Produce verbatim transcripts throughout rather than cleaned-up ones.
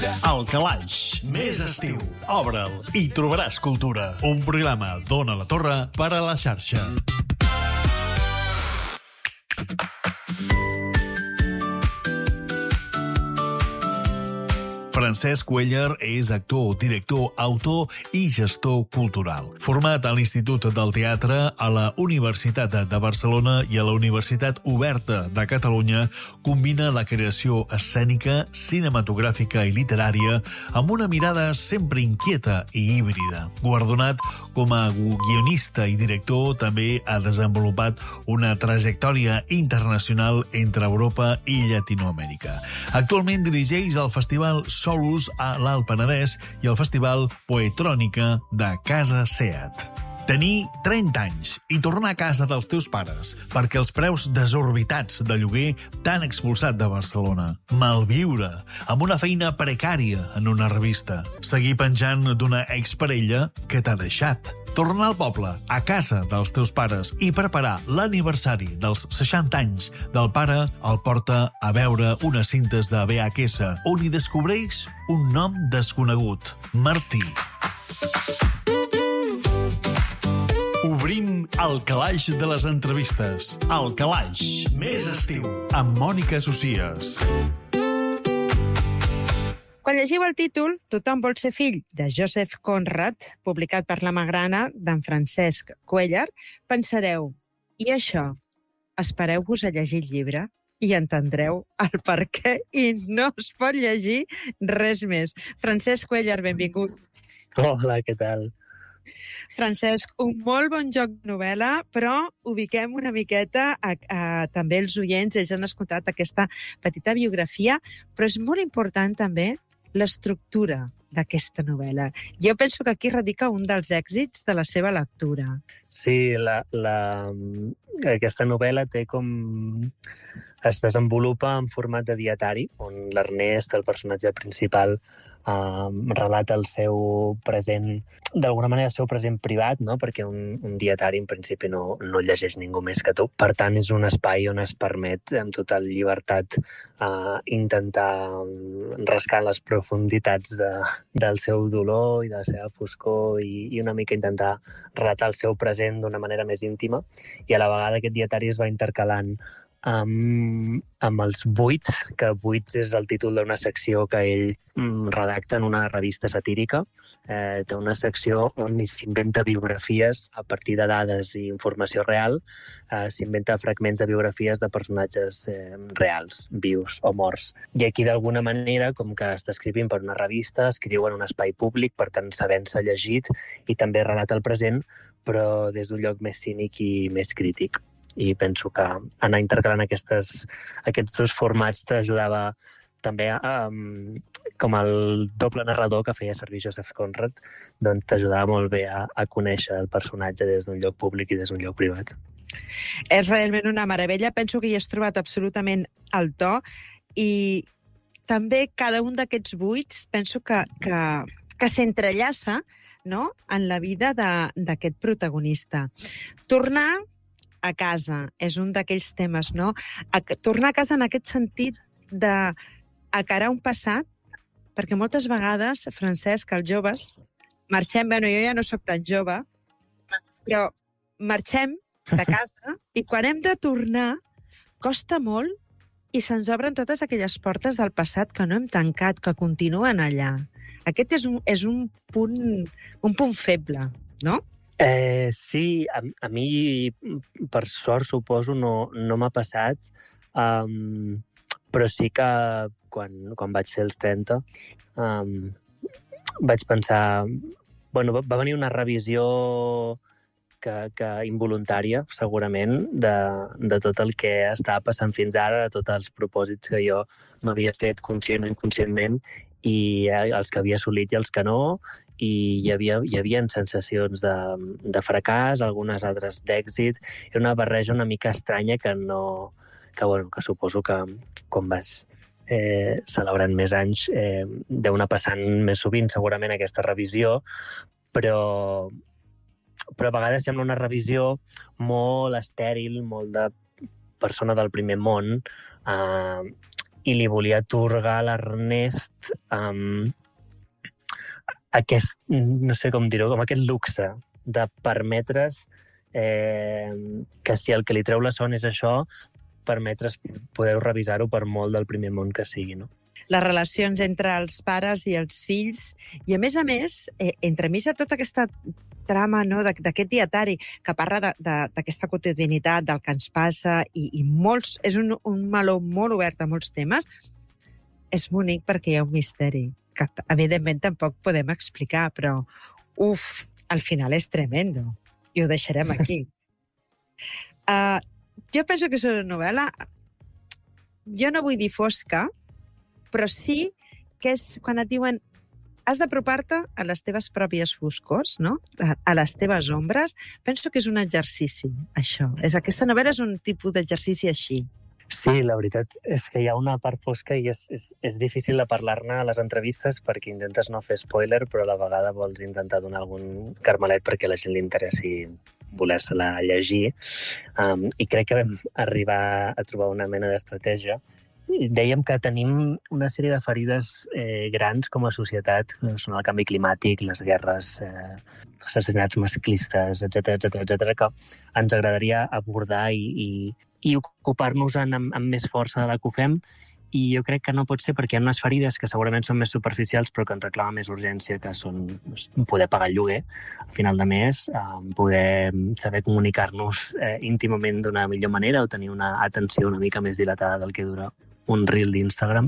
El Calaix, més estiu. Obre'l i trobaràs cultura. Un programa d'Ona la Torre per a la xarxa. Francesc Cuéllar és actor, director, autor i gestor cultural. Format a l'Institut del Teatre, a la Universitat de Barcelona i a la Universitat Oberta de Catalunya, combina la creació escènica, cinematogràfica i literària amb una mirada sempre inquieta i híbrida. Guardonat com a guionista i director, també ha desenvolupat una trajectòria internacional entre Europa i Llatinoamèrica. Actualment dirigeix el Festival Solus a l'Alt Penedès i el Festival Poetrònica de Casa Seat. Tenir trenta anys i tornar a casa dels teus pares perquè els preus desorbitats de lloguer t'han expulsat de Barcelona. Malviure amb una feina precària en una revista. Seguir penjant d'una exparella que t'ha deixat. Tornar al poble, a casa dels teus pares i preparar l'aniversari dels seixanta anys del pare el porta a veure unes cintes de V H S on hi descobreix un nom desconegut, Martí. Obrim el calaix de les entrevistes. El Calaix, més estiu, amb Mònica Socias. Quan llegiu el títol, Tothom vol ser fill, de Joseph Conrad, publicat per La Magrana, d'en Francesc Cuéllar, pensareu, i això? Espereu-vos a llegir el llibre i entendreu el per què i no es pot llegir res més. Francesc Cuéllar, benvingut. Hola, què tal? Francesc, un molt bon joc de novel·la, però ubiquem una miqueta a, a, també els oients, ells han escoltat aquesta petita biografia, però és molt important també l'estructura d'aquesta novel·la. Jo penso que aquí radica un dels èxits de la seva lectura. Sí, la, la, aquesta novel·la té com... es desenvolupa en format de dietari, on l'Ernest, el personatge principal, eh, relata el seu present, d'alguna manera el seu present privat, no? Perquè un, un dietari en principi no, no llegeix ningú més que tu. Per tant, és un espai on es permet amb total llibertat eh, intentar rascar les profunditats de, del seu dolor i de la seva foscor i, i una mica intentar relatar el seu present d'una manera més íntima. I a la vegada aquest dietari es va intercalant amb, amb els buits, que buits és el títol d'una secció que ell mm, redacta en una revista satírica. Eh, té una secció on s'inventa biografies a partir de dades i informació real, eh, s'inventa fragments de biografies de personatges eh, reals, vius o morts. I aquí, d'alguna manera, com que està escrivint per una revista, escriu en un espai públic, per tant, sabent-se llegit, i també relata el present, però des d'un lloc més cínic i més crític. I penso que anar intercalant aquestes, aquests dos formats t'ajudava també a, a, com el doble narrador que feia servir Joseph Conrad, doncs t'ajudava molt bé a, a conèixer el personatge des d'un lloc públic i des d'un lloc privat. És realment una meravella. Penso que hi has trobat absolutament el to i també cada un d'aquests buits penso que, que, que s'entrellaça, no?, en la vida d'aquest protagonista. Tornar a casa és un d'aquells temes, no? A, tornar a casa en aquest sentit d'acarar un passat, perquè moltes vegades, Francesc, els joves, marxem, bueno, jo ja no sóc tan jove, però marxem de casa i quan hem de tornar costa molt i se'ns obren totes aquelles portes del passat que no hem tancat, que continuen allà. Aquest és un, és un, punt, un punt feble, no? Eh, sí, a, a mi, per sort, suposo, no, no m'ha passat, um, però sí que quan, quan vaig fer els trenta um, vaig pensar... Bueno, va, va venir una revisió que, que involuntària, segurament, de, de tot el que estava passant fins ara, de tots els propòsits que jo m'havia fet conscient o inconscientment, i els que havia assolit i els que no, i hi havia, hi havia sensacions de, de fracàs, algunes altres d'èxit. Era una barreja una mica estranya que no... que, bueno, que suposo que quan vas eh, celebrant més anys eh, deu anar passant més sovint segurament aquesta revisió, però, però a vegades sembla una revisió molt estèril, molt de persona del primer món, eh, i li volia atorgar a l'Ernest um, aquest, no sé com dir-ho, com aquest luxe de permetre's eh, que si el que li treu la son és això, permetre's poder revisar-ho per molt del primer món que sigui, no? Les relacions entre els pares i els fills, i a més a més, eh, entremig de tota aquesta trama, no, d'aquest dietari que parla d'aquesta quotidianitat, del que ens passa, i, i molts, és un, un meló molt obert a molts temes, és bonic perquè hi ha un misteri, que evidentment tampoc podem explicar, però uf, al final és tremendo, i ho deixarem aquí. Uh, jo penso que és una novel·la, jo no vull dir fosca, però sí que és quan et diuen has d'apropar-te a les teves pròpies foscors, no? A les teves ombres. Penso que és un exercici, això. És, aquesta novel·la és un tipus d'exercici així. Sí, la veritat és que hi ha una part fosca i és, és, és difícil de parlar-ne a les entrevistes perquè intentes no fer spoiler, però a la vegada vols intentar donar algun carmelet perquè a la gent li interessi voler-se-la llegir. Um, I crec que vam arribar a trobar una mena d'estratègia. Dèiem que tenim una sèrie de ferides eh, grans com a societat, són el canvi climàtic, les guerres, eh, els assassinats masclistes, etcètera, etcètera, etcètera, que ens agradaria abordar i, i, i ocupar-nos-en amb, amb més força de la que ho fem. I jo crec que no pot ser perquè hi ha unes ferides que segurament són més superficials però que ens reclamen més urgència, que són poder pagar el lloguer a final de mes, poder saber comunicar-nos eh, íntimament d'una millor manera o tenir una atenció una mica més dilatada del que dura un reel d'Instagram.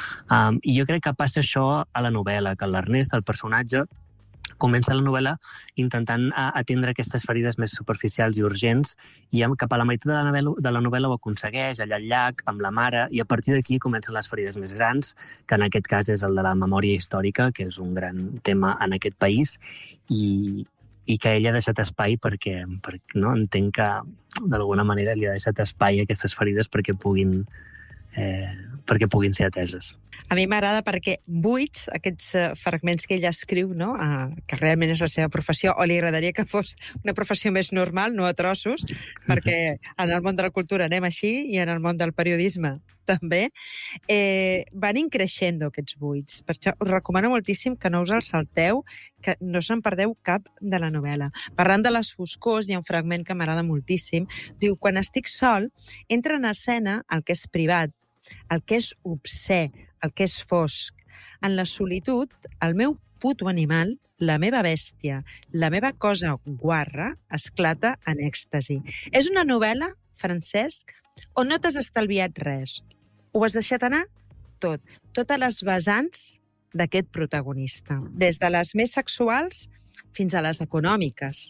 Um, I jo crec que passa això a la novel·la, que l'Ernest, el personatge, comença la novel·la intentant atendre aquestes ferides més superficials i urgents i cap a la meitat de la novel·la, de la novel·la ho aconsegueix, allà al llac, amb la mare, i a partir d'aquí comencen les ferides més grans, que en aquest cas és el de la memòria històrica, que és un gran tema en aquest país, i, i que ell ha deixat espai perquè, perquè no, entenc que d'alguna manera li ha deixat espai a aquestes ferides perquè puguin Eh, perquè puguin ser ateses. A mi m'agrada perquè buits, aquests uh, fragments que ella escriu, no? uh, que realment és la seva professió, o li agradaria que fos una professió més normal, no a trossos, perquè en el món de la cultura anem així i en el món del periodisme també, eh, van increixendo aquests buits. Per això us recomano moltíssim que no us els salteu, que no se'n perdeu cap de la novel·la. Parlant de les foscors, hi ha un fragment que m'agrada moltíssim. Diu, quan estic sol, entra en escena el que és privat, el que és obscè, el que és fosc. En la solitud, el meu puto animal, la meva bèstia, la meva cosa guarra, esclata en èxtasi. És una novel·la, Francesc, on no t'has estalviat res. Ho has deixat anar tot. Totes les vessants d'aquest protagonista. Des de les més sexuals fins a les econòmiques.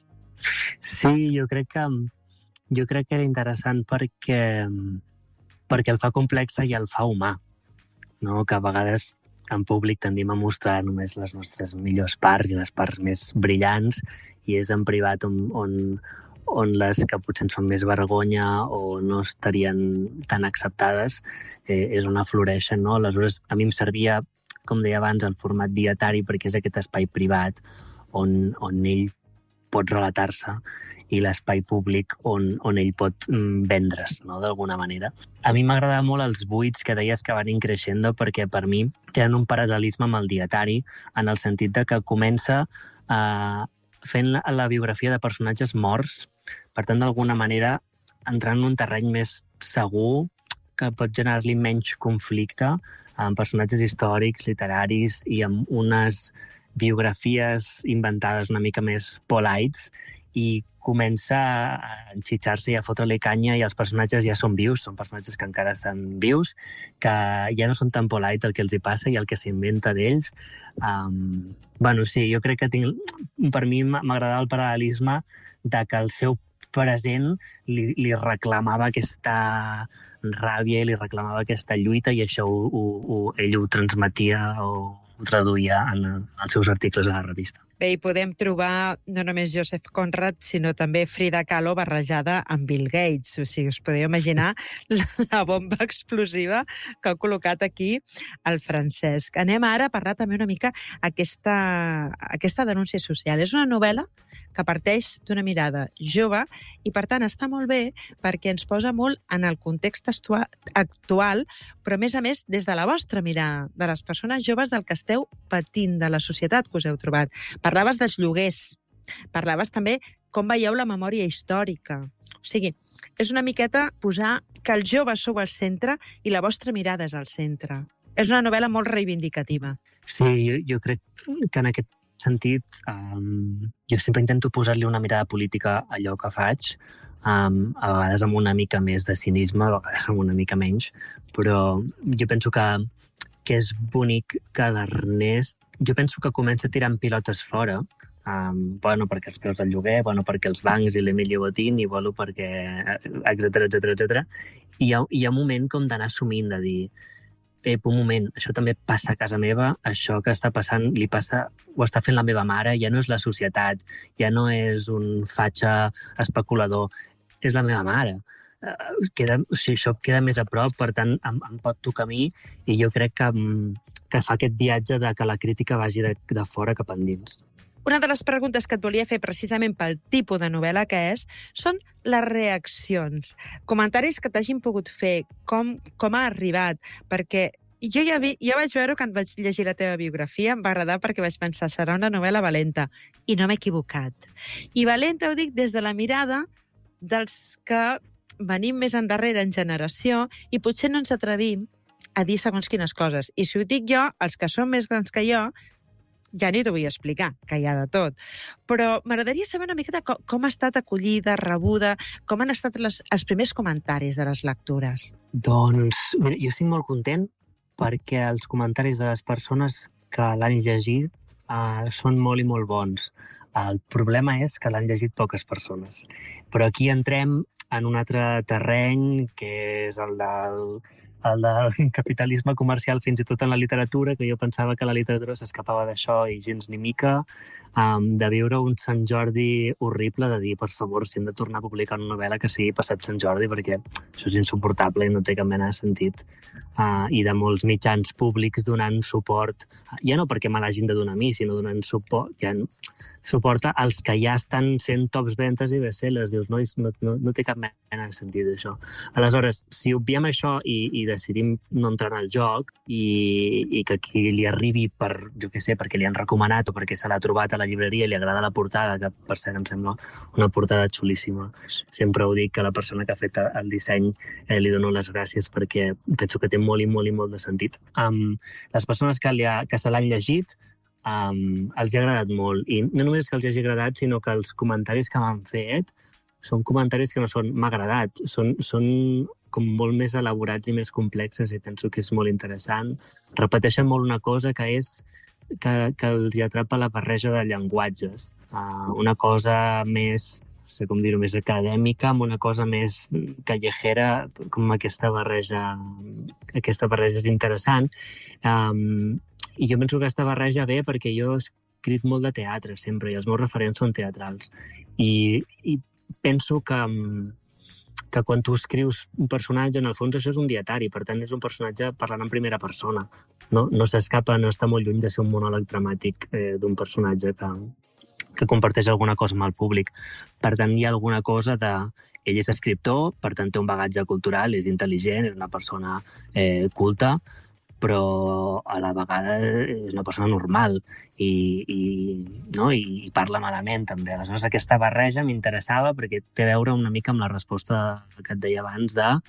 Sí, jo crec que, jo crec que era interessant perquè... perquè el fa complexa i el fa humà, no? Que a vegades en públic tendim a mostrar només les nostres millors parts i les parts més brillants, i és en privat on, on, on les que potser ens fan més vergonya o no estarien tan acceptades eh, és on afloreixen, no? Aleshores, a mi em servia, com deia abans, el format dietari perquè és aquest espai privat on, on ell pot relatar-se i l'espai públic on, on ell pot mm, vendre's, no? D'alguna manera. A mi m'agrada molt els buits que deies que van increixendo perquè per mi tenen un paral·lelisme amb el dietari en el sentit de que comença eh, fent la, la biografia de personatges morts, per tant, d'alguna manera entrant en un terreny més segur que pot generar-li menys conflicte amb personatges històrics, literaris i amb unes biografies inventades una mica més polites, i comença a enxitxar-se i a fotre-li canya i els personatges ja són vius, són personatges que encara estan vius, que ja no són tan polite el que els hi passa i el que s'inventa d'ells. Um, bueno, sí, jo crec que tinc, per mi m'agradava el paral·lelisme de que el seu present li, li reclamava aquesta ràbia i li reclamava aquesta lluita i això ho, ho, ho, ell ho transmetia o ho traduïa en, en els seus articles a la revista. Bé, hi podem trobar no només Joseph Conrad, sinó també Frida Kahlo barrejada amb Bill Gates. O sigui, us podeu imaginar la, la bomba explosiva que ha col·locat aquí el Francesc. Anem ara a parlar també una mica aquesta, aquesta denúncia social. És una novel·la que parteix d'una mirada jove i, per tant, està molt bé perquè ens posa molt en el context actual, però, a més a més, des de la vostra mirada, de les persones joves del que esteu patint, de la societat que us heu trobat. Parlaves dels lloguers, parlaves també com veieu la memòria històrica. O sigui, és una miqueta posar que els joves sou al centre i la vostra mirada és al centre. És una novel·la molt reivindicativa. Sí, jo, jo crec que en aquest sentit um, jo sempre intento posar-li una mirada política a allò que faig, um, a vegades amb una mica més de cinisme, a vegades amb una mica menys, però jo penso que, que és bonic que l'Ernest, jo penso que comença tirant pilotes fora, um, bueno, perquè els preus del lloguer, bueno, perquè els bancs i l'Emilio Botín, i bueno, perquè etcètera, etcètera, etcètera. I hi ha, hi ha un moment com d'anar assumint, de dir, ep, un moment, això també passa a casa meva, això que està passant li passa, ho està fent la meva mare, ja no és la societat, ja no és un fatxa especulador, és la meva mare. Uh, queda, o sigui, això queda més a prop, per tant, em, em pot tocar a mi, i jo crec que, que fa aquest viatge de que la crítica vagi de, de fora cap endins. Una de les preguntes que et volia fer precisament pel tipus de novel·la que és, són les reaccions. Comentaris que t'hagin pogut fer, com, com ha arribat, perquè jo ja, vi, ja vaig veure quan vaig llegir la teva biografia, em va agradar perquè vaig pensar, serà una novel·la valenta, i no m'he equivocat. I valenta ho dic des de la mirada dels que venim més endarrere en generació i potser no ens atrevim a dir segons quines coses. I si ho dic jo, els que són més grans que jo, ja ni t'ho vull explicar, que hi ha de tot. Però m'agradaria saber una miqueta com, com ha estat acollida, rebuda, com han estat les, els primers comentaris de les lectures. Doncs, mira, jo estic molt content perquè els comentaris de les persones que l'han llegit uh, són molt i molt bons. El problema és que l'han llegit poques persones. Però aquí entrem en un altre terreny, que és el del... el del capitalisme comercial fins i tot en la literatura, que jo pensava que la literatura s'escapava d'això i gens ni mica, um, de viure un Sant Jordi horrible, de dir, per favor, si hem de tornar a publicar una novel·la que sigui passat Sant Jordi, perquè això és insuportable i no té cap mena de sentit. Uh, I de molts mitjans públics donant suport, ja no perquè me l'hagin de donar a mi, sinó donant suport, ja, suporta als que ja estan sent tops ventes i bestsellers. Dius, no, no, no, no té cap mena de sentit, això. Aleshores, si obviem això i, i decidim no entrar en el joc i, i que qui li arribi per, jo què sé, perquè li han recomanat o perquè se l'ha trobat a la llibreria i li agrada la portada, que per cert em sembla una portada xulíssima. Sempre ho dic, que la persona que ha fet el disseny eh, li dono les gràcies perquè penso que té molt i molt i molt de sentit. Um, les persones que, li ha, que se l'han llegit um, els hi ha agradat molt. I no només que els hagi agradat, sinó que els comentaris que m'han fet són comentaris que no són m'ha agradat, són, són com molt més elaborats i més complexes i penso que és molt interessant. Repeteixen molt una cosa que és que, que els hi atrapa la barreja de llenguatges. Uh, una cosa més, no sé com dir-ho, més acadèmica, amb una cosa més callejera, com aquesta barreja, aquesta barreja és interessant. Um, I jo penso que aquesta barreja ve perquè jo he escrit molt de teatre sempre i els meus referents són teatrals. I, i penso que, que quan tu escrius un personatge, en el fons això és un dietari, per tant és un personatge parlant en primera persona. No, no s'escapa, no està molt lluny de ser un monòleg dramàtic eh, d'un personatge que, que comparteix alguna cosa amb el públic. Per tant, hi ha alguna cosa de... Ell és escriptor, per tant té un bagatge cultural, és intel·ligent, és una persona eh, culta, però a la vegada és una persona normal i, i, no? I, i parla malament també. Aleshores aquesta barreja m'interessava perquè té a veure una mica amb la resposta que et deia abans de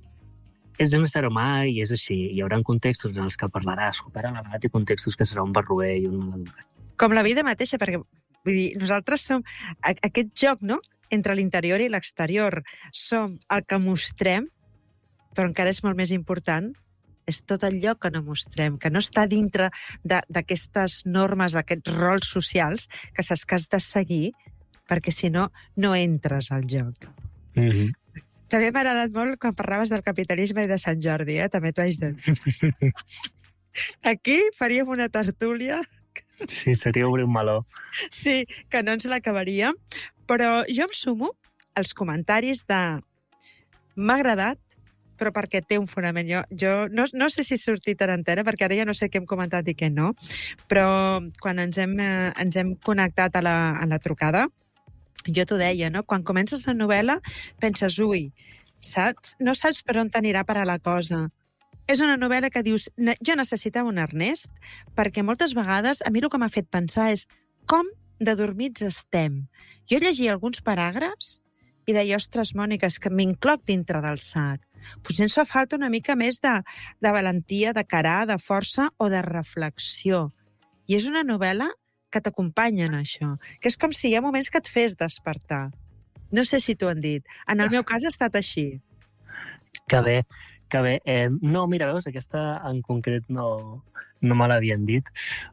és un ésser humà i és així. Hi haurà contextos en els que parlarà super elevat i contextos que serà un barroer i un maladucat. Com la vida mateixa, perquè vull dir, nosaltres som aquest joc, no?, entre l'interior i l'exterior. Som el que mostrem, però encara és molt més important és tot allò que no mostrem, que no està dintre d'aquestes normes, d'aquests rols socials que saps que has de seguir, perquè si no, no entres al joc. Mm-hmm. També m'ha agradat molt quan parlaves del capitalisme i de Sant Jordi, eh? També t'ho haig de dir. Aquí faríem una tertúlia Sí, seria obrir un meló. Sí, que no ens l'acabaríem. Però jo em sumo als comentaris de m'ha agradat, però perquè té un fonament. Jo, jo no, no sé si he sortit entera, perquè ara ja no sé què hem comentat i què no, però quan ens hem, eh, ens hem connectat a la, a la trucada, jo t'ho deia, no? Quan comences la novel·la, penses, ui, saps? No saps per on t'anirà per a la cosa. És una novel·la que dius, jo necessitava un Ernest, perquè moltes vegades a mi el que m'ha fet pensar és com de dormits estem. Jo llegia alguns paràgrafs i deia, ostres, Mònica, és que m'incloc dintre del sac. Potser ens fa falta una mica més de, de valentia, de carar, de força o de reflexió. I és una novel·la que t'acompanya en això, que és com si hi ha moments que et fes despertar. No sé si t'ho han dit. En el meu cas ha estat així. Que bé, que bé. Eh, no, mira, veus, aquesta en concret no, no me l'havien dit.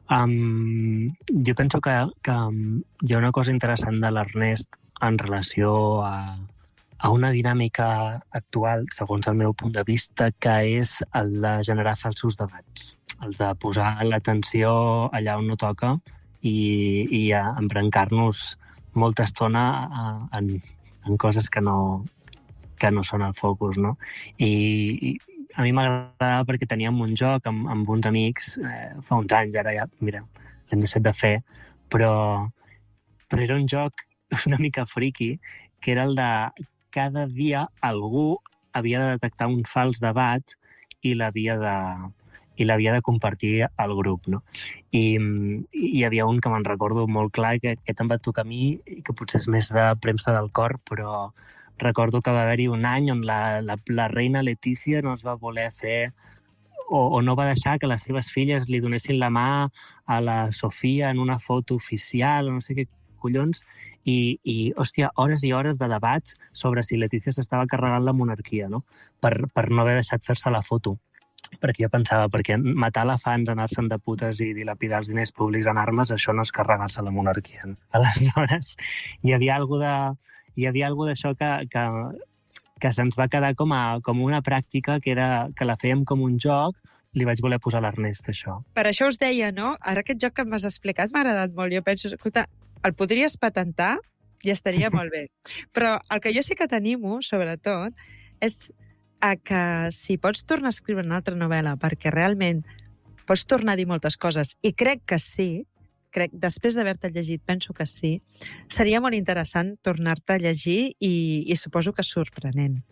Um, jo penso que, que hi ha una cosa interessant de l'Ernest en relació a, a una dinàmica actual, segons el meu punt de vista, que és el de generar falsos debats, el de posar l'atenció allà on no toca i, i a embrancar-nos molta estona a, en, en coses que no, que no són el focus, no? I, i a mi m'agradava perquè teníem un joc amb, amb uns amics eh, fa uns anys, ara ja, mira, l'hem deixat de fer, però, però era un joc una mica friki, que era el de cada dia algú havia de detectar un fals debat i l'havia de, i l'havia de compartir al grup, no? I, i hi havia un que me'n recordo molt clar, que aquest em va tocar a mi, i que potser és més de premsa del cor, però recordo que va haver-hi un any on la, la, la reina Letícia no es va voler fer o, o no va deixar que les seves filles li donessin la mà a la Sofia en una foto oficial, o no sé què collons, i, i, hòstia, hores i hores de debats sobre si Letícia s'estava carregant la monarquia, no? Per, per no haver deixat fer-se la foto. Perquè jo pensava, perquè matar elefants, anar-se'n de putes i dilapidar els diners públics en armes, això no és carregar-se la monarquia. No? Aleshores, hi havia alguna de, hi havia alguna d'això que, que, que se'ns va quedar com, a, com una pràctica que, era, que la fèiem com un joc. Li vaig voler posar l'Ernest, això. Per això us deia, no? Ara aquest joc que m'has explicat m'ha agradat molt. Jo penso, escolta, el podries patentar i estaria molt bé. Però el que jo sí que t'animo, sobretot, és a que si pots tornar a escriure una altra novel·la, perquè realment pots tornar a dir moltes coses, i crec que sí, crec, després d'haver-te llegit, penso que sí, seria molt interessant tornar-te a llegir i, i suposo que sorprenent.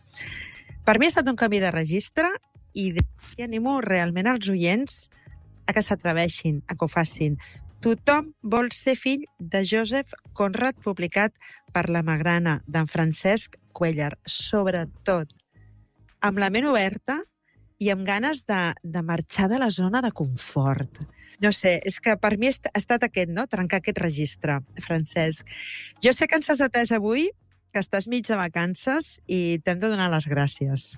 Per mi ha estat un canvi de registre i animo realment els oients a que s'atreveixin, a que ho facin. Tothom vol ser fill de Joseph Conrad, publicat per La Magrana, d'en Francesc Cuéllar. Sobretot, amb la ment oberta i amb ganes de, de marxar de la zona de confort. No sé, és que per mi ha estat aquest, no?, trencar aquest registre, Francesc. Jo sé que ens has atès avui, que estàs mig de vacances i t'hem de donar les gràcies.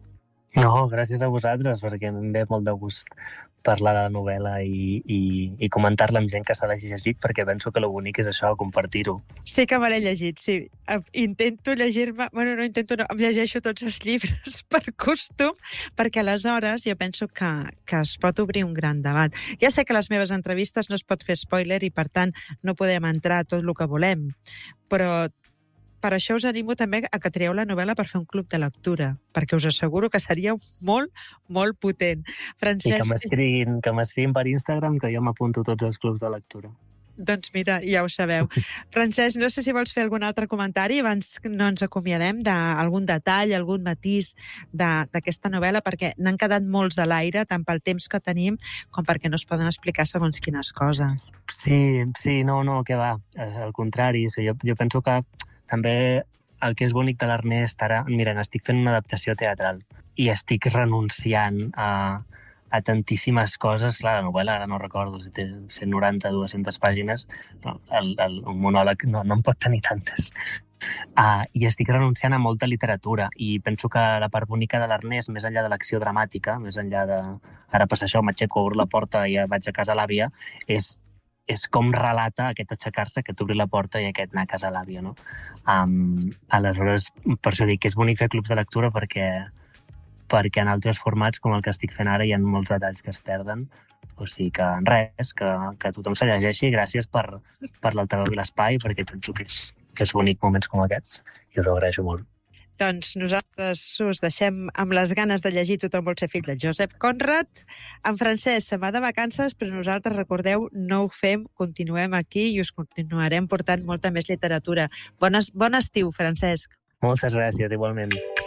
No, gràcies a vosaltres, perquè em ve molt de gust parlar de la novel·la i, i, i comentar-la amb gent que se l'hagi llegit, perquè penso que el bonic és això, compartir-ho. Sí que me l'he llegit, sí. Intento llegir-me... Bueno, no intento, no, em llegeixo tots els llibres per costum, perquè aleshores jo penso que, que es pot obrir un gran debat. Ja sé que a les meves entrevistes no es pot fer spoiler i, per tant, no podem entrar a tot el que volem, però per això us animo també a que trieu la novel·la per fer un club de lectura, perquè us asseguro que seria molt, molt potent. Francesc... I que m'escriguin, que m'escriguin per Instagram, que jo m'apunto tots els clubs de lectura. Doncs mira, ja ho sabeu. Francesc, no sé si vols fer algun altre comentari abans que no ens acomiadem, d'algun detall, algun matís d'aquesta novel·la, perquè n'han quedat molts a l'aire, tant pel temps que tenim com perquè no es poden explicar segons quines coses. Sí, sí, no, no, que va. Al contrari, sí, jo, jo penso que també el que és bonic de l'Ernest ara... Mira, estic fent una adaptació teatral i estic renunciant a, a tantíssimes coses. Clar, la novel·la ara no recordo si té cent noranta, dues-centes pàgines. No, el, el, un monòleg no, no en pot tenir tantes. Uh, I estic renunciant a molta literatura i penso que la part bonica de l'Ernest, més enllà de l'acció dramàtica, més enllà de... Ara passa això, m'aixeco, obro la porta i vaig a casa l'àvia, és és com relata aquest aixecar-se, aquest obrir la porta i aquest anar a casa l'àvia, no? Um, aleshores, per això dic que és bonic fer clubs de lectura perquè, perquè en altres formats, com el que estic fent ara, hi ha molts detalls que es perden. O sigui que res, que, que tothom se llegeixi. Gràcies per, per l'altaveu i l'espai, perquè penso que és, que és bonic moments com aquests, i us ho agraeixo molt. Doncs nosaltres us deixem amb les ganes de llegir Tothom vol ser fill de Josep Conrad. En Francesc se'n va de vacances, però nosaltres, recordeu, no ho fem, continuem aquí i us continuarem portant molta més literatura. Bones, bon estiu, Francesc. Moltes gràcies, igualment.